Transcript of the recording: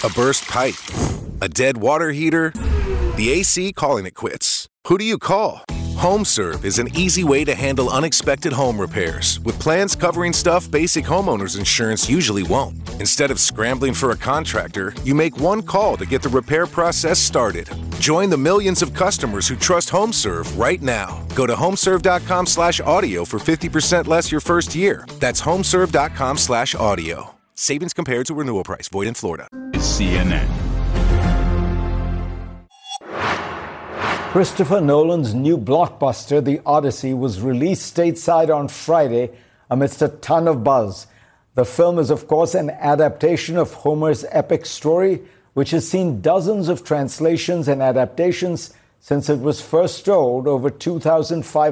A burst pipe? A dead water heater? The AC calling it quits. Who do you call? HomeServe is an easy way to handle unexpected home repairs with plans covering stuff basic homeowners insurance usually won't. Instead of scrambling for a contractor, you make one call to get the repair process started. Join the millions of customers who trust HomeServe right now. Go to homeserve.com/audio for 50% less your first year. That's homeserve.com/audio. Savings compared to renewal price. Void in Florida. CNN. Christopher Nolan's new blockbuster, The Odyssey, was released stateside on Friday amidst a ton of buzz. The film is, of course, an adaptation of Homer's epic story, which has seen dozens of translations and adaptations since it was first told over 2,500